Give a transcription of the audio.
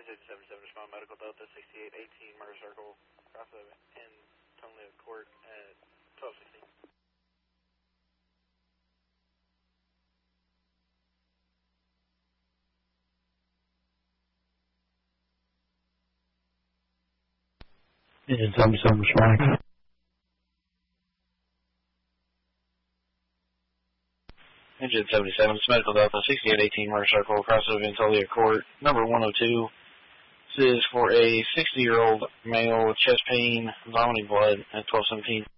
77, respond medical Delta 6818, Murder Circle, cross of Antonio Court at 1216. Engine 77, responding. Engine 77, medical Delta 6818, Murder Circle, cross of Antonio Court, number 102. This is for a 60-year-old male with chest pain, vomiting blood at 1217.